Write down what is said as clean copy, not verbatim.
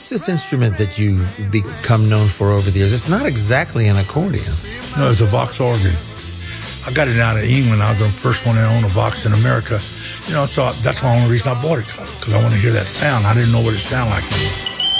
what's this instrument that you've become known for over the years? It's not exactly an accordion. No, it's a Vox organ. I got it out of England. I was the first one to own a Vox in America. So that's the only reason I bought it, because I want to hear that sound. I didn't know what it sounded like.